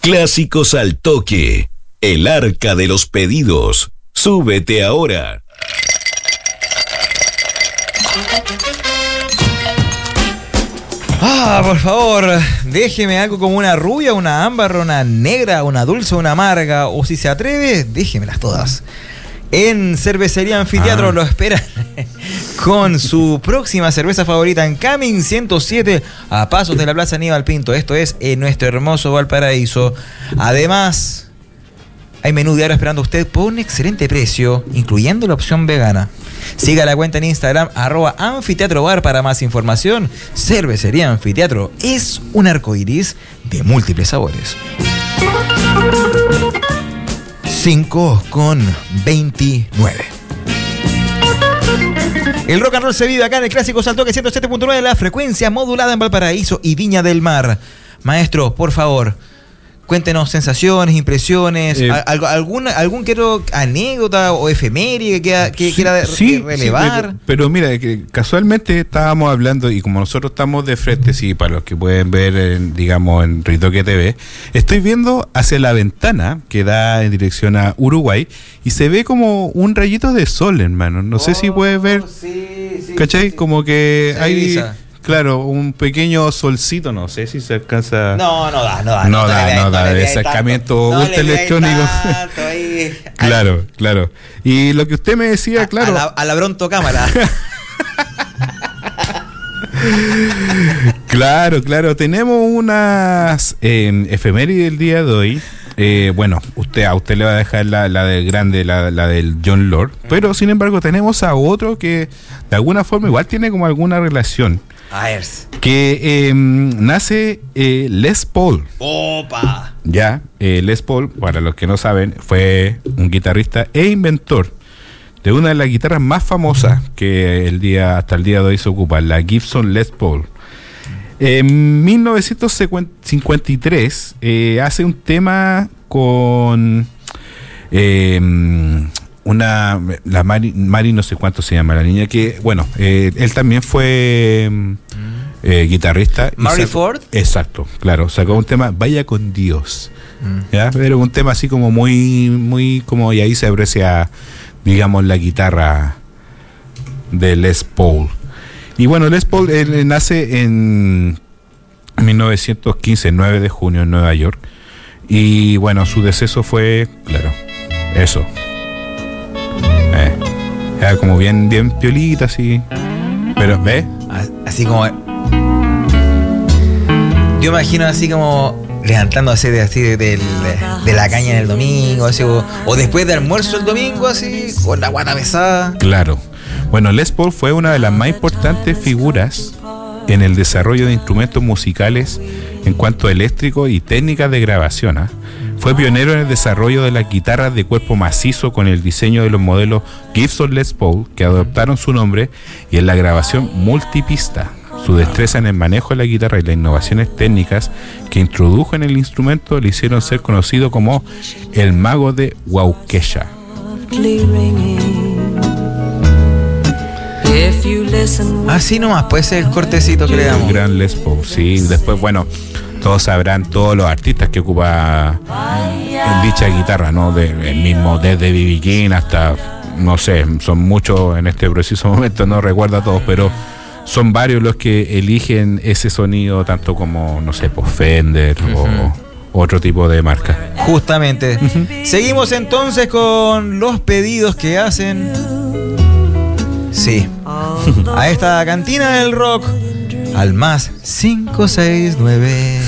Clásicos al toque. El arca de los pedidos. Súbete ahora. Por favor, déjeme algo como una rubia, una ámbar, una negra, una dulce, una amarga, o si se atreve, déjemelas todas. En Cervecería Anfiteatro lo esperan con su próxima cerveza favorita en Camin 107, a pasos de la Plaza Aníbal Pinto. Esto es en nuestro hermoso Valparaíso. Además, hay menú diario esperando a usted por un excelente precio, incluyendo la opción vegana. Siga la cuenta en Instagram, @anfiteatrobar para más información. Cervecería Anfiteatro es un arcoiris de múltiples sabores. 5:29. El rock and roll se vive acá en el Clásicos al Toque 107.9 de la frecuencia modulada en Valparaíso y Viña del Mar. Maestro, por favor, cuéntenos sensaciones, impresiones, algún quiero anécdota o efeméride que quiera relevar. Sí, pero mira, que casualmente estábamos hablando, y como nosotros estamos de frente, sí, para los que pueden ver, digamos, en Ritoque TV, estoy viendo hacia la ventana que da en dirección a Uruguay y se ve como un rayito de sol, hermano. No sé si puedes ver, sí, ¿cachai? Sí, como que hay... Divisa. Claro, un pequeño solcito, no sé si se alcanza. No da de acercamiento ultraelectrónico. Claro. Y lo que usted me decía, claro. A la Bronto cámara. Claro. Tenemos unas efemérides del día de hoy. Bueno, a usted le va a dejar la del grande, la del John Lord. Pero sin embargo tenemos a otro que de alguna forma igual tiene como alguna relación. Que nace Les Paul. ¡Opa! Ya, Les Paul, para los que no saben, fue un guitarrista e inventor de una de las guitarras más famosas que hasta el día de hoy se ocupa, la Gibson Les Paul. En 1953 hace un tema con la Mari no sé cuánto se llama la niña, que bueno, él también fue guitarrista. Mary Ford. Exacto, claro, sacó un tema, Vaya con Dios. ¿Ya? Pero un tema así como muy como, y ahí se aprecia, digamos, la guitarra de Les Paul. Y bueno, Les Paul nace en 1915, 9 de junio en Nueva York. Y bueno, su deceso fue, claro, eso. Era como bien piolita, así. Pero, ¿ves? Así como... Yo imagino así como levantándose de la caña en el domingo, así, o después de almuerzo el domingo, así, con la guata pesada. Claro. Bueno, Les Paul fue una de las más importantes figuras en el desarrollo de instrumentos musicales en cuanto a eléctrico y técnicas de grabación. Fue pionero en el desarrollo de las guitarras de cuerpo macizo con el diseño de los modelos Gibson Les Paul, que adoptaron su nombre, y en la grabación multipista. Su destreza en el manejo de la guitarra y las innovaciones técnicas que introdujo en el instrumento le hicieron ser conocido como el mago de Waukesha. Así nomás, puede ser el cortecito que le damos. Un gran Les Paul, sí. Después, bueno, todos sabrán, todos los artistas que ocupa dicha guitarra, ¿no? El mismo, desde B.B. King hasta, no sé, son muchos en este preciso momento, no recuerdo a todos, pero son varios los que eligen ese sonido, tanto como, no sé, pues Fender o otro tipo de marca. Justamente. Seguimos entonces con los pedidos que hacen. Sí. A esta cantina del rock. Al más 569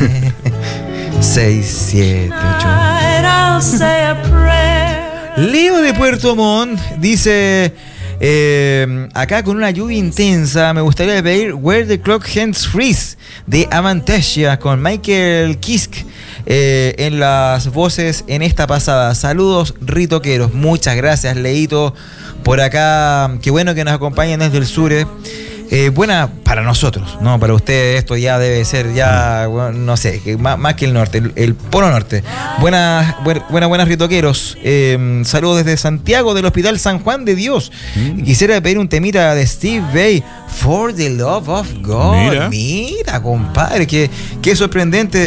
678. Leo de Puerto Montt dice: acá con una lluvia intensa, me gustaría pedir Where the Clock Hands Freeze de Avantasia con Michael Kiske en las voces en esta pasada. Saludos ritoqueros. Muchas gracias, Leito, por acá. Qué bueno que nos acompañen desde el sur. Buena para nosotros, ¿no? Para ustedes esto ya debe ser, ya, no sé, más que el norte, el polo norte. Buenas ritoqueros. Saludos desde Santiago, del Hospital San Juan de Dios. Quisiera pedir un temita de Steve Vai, For the Love of God. Mira compadre, qué sorprendente.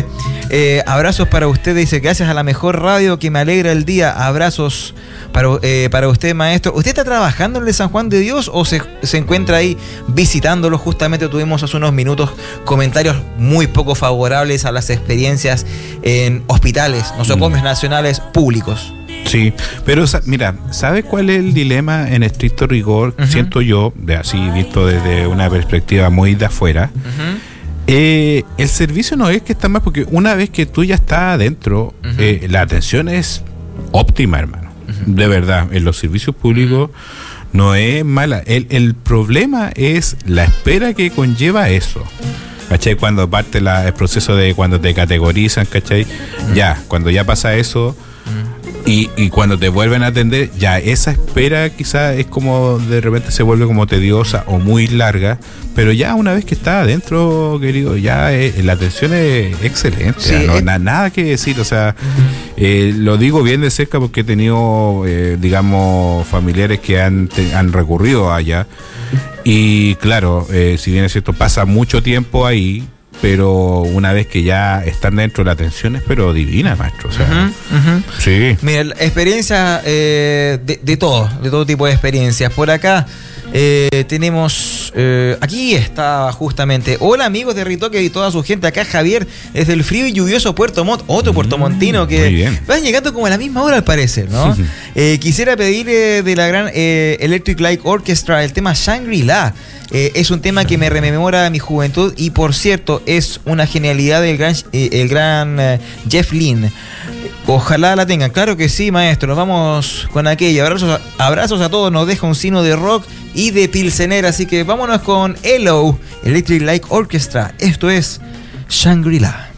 Abrazos para usted, dice, gracias a la mejor radio que me alegra el día. Abrazos para usted, maestro. ¿Usted está trabajando en el San Juan de Dios o se encuentra ahí visitándolo? Justamente tuvimos hace unos minutos comentarios muy poco favorables a las experiencias en hospitales, nosocomios nacionales públicos. Sí, pero mira, ¿sabes cuál es el dilema en estricto rigor? Siento yo, así visto desde una perspectiva muy de afuera. El servicio no es que está mal, porque una vez que tú ya estás adentro, la atención es óptima, hermano. De verdad, en los servicios públicos no es mala. El problema es la espera que conlleva eso. ¿Cachai? Cuando parte el proceso de cuando te categorizan, ¿cachai? Ya, cuando ya pasa eso y cuando te vuelven a atender, ya esa espera quizás es como de repente se vuelve como tediosa o muy larga, pero ya una vez que estás adentro, querido, ya la atención es excelente. Sí, nada que decir, o sea, lo digo bien de cerca porque he tenido, digamos, familiares que han recurrido allá. Y claro, si bien es cierto, pasa mucho tiempo ahí, pero una vez que ya están dentro, la atención es pero divina, maestro. O sea, sí. Mira, experiencia de todo tipo de experiencias. Por acá tenemos, aquí está justamente, hola amigos de Ritoque y toda su gente, acá Javier, desde el frío y lluvioso Puerto Montt, otro puertomontino que van llegando como a la misma hora al parecer, ¿no? Quisiera pedir de la gran Electric Light Orchestra el tema Shangri-La. Es un tema que me rememora mi juventud y por cierto es una genialidad del gran Jeff Lynne. Ojalá la tengan. Claro que sí, maestro. Nos vamos con aquella. Abrazos a todos. Nos deja un sino de rock y de pilsener. Así que vámonos con ELO, Electric Light Orchestra. Esto es Shangri-La.